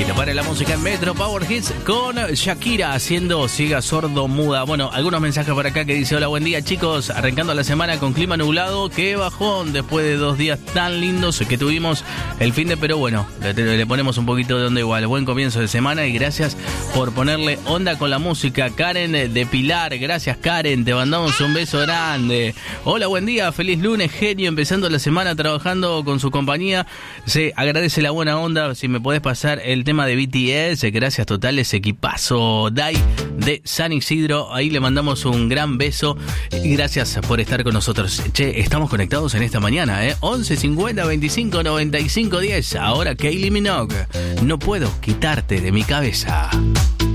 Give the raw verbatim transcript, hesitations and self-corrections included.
Y te para la música en Metro Power Hits con Shakira haciendo Ciega, Sordo, Muda. Bueno, algunos mensajes por acá que dice: hola, buen día chicos, arrancando la semana con clima nublado, qué bajón después de dos días tan lindos que tuvimos el fin de, pero bueno, le, le ponemos un poquito de onda igual. Buen comienzo de semana y gracias por ponerle onda con la música. Karen de Pilar, gracias Karen, te mandamos un beso grande. Hola, buen día, feliz lunes, genio, empezando la semana trabajando con su compañía. Se agradece la buena onda, si me podés pasar el tema de B T S, gracias totales, equipazo. Dai de San Isidro, ahí le mandamos un gran beso y gracias por estar con nosotros. Che, estamos conectados en esta mañana, ¿eh? once cincuenta veinticinco noventa y cinco diez. Ahora Kylie Minogue, no puedo quitarte de mi cabeza.